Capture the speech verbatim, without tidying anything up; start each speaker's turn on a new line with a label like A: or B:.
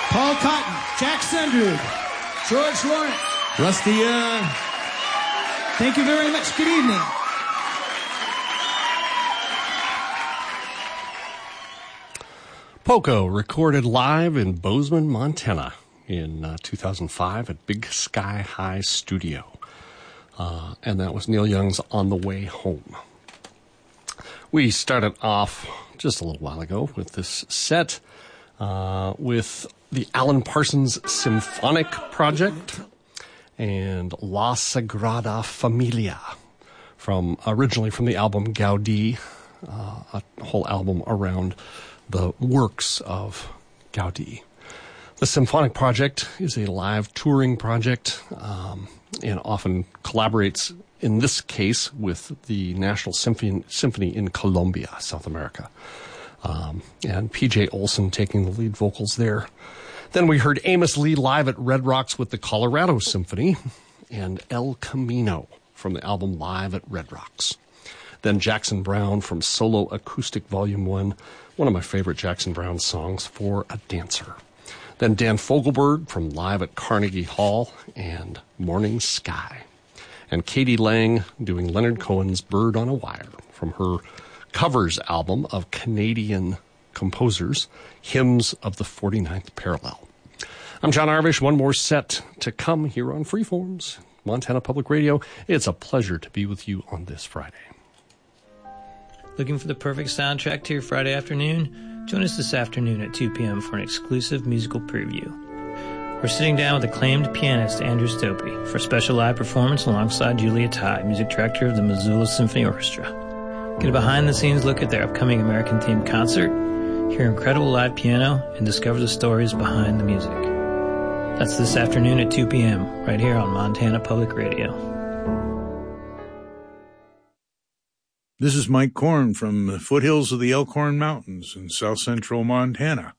A: Paul Cotton, Jack Sundrud, George Lawrence,
B: Rusty, uh...
A: Thank you very much. Good evening.
B: Poco, recorded live in Bozeman, Montana in uh, two thousand five at Big Sky High Studio. Uh, and that was Neil Young's On the Way Home. We started off just a little while ago with this set uh, with the Alan Parsons Symphonic Project and La Sagrada Familia, from originally from the album Gaudí, uh, a whole album around the works of Gaudí. The Symphonic Project is a live touring project um, and often collaborates, in this case, with the National Symphony, Symphony in Colombia, South America. Um, and P J Olson taking the lead vocals there. Then we heard Amos Lee live at Red Rocks with the Colorado Symphony and El Camino from the album Live at Red Rocks. Then Jackson Browne from Solo Acoustic Volume one, one of my favorite Jackson Browne songs, For a Dancer. Then Dan Fogelberg from Live at Carnegie Hall and Morning Sky. And Katie Lang doing Leonard Cohen's Bird on a Wire from her covers album of Canadian composers, Hymns of the forty-ninth Parallel. I'm John Arvish. One more set to come here on Freeforms, Montana Public Radio. It's a pleasure to be with you on this Friday.
C: Looking for the perfect soundtrack to your Friday afternoon? Join us this afternoon at two p.m. for an exclusive musical preview. We're sitting down with acclaimed pianist Andrew Stoppe for a special live performance alongside Julia Tai, music director of the Missoula Symphony Orchestra. Get a behind-the-scenes look at their upcoming American-themed concert, hear incredible live piano, and discover the stories behind the music. That's this afternoon at two p.m. right here on Montana Public Radio.
D: This is Mike Korn from the foothills of the Elkhorn Mountains in south central Montana.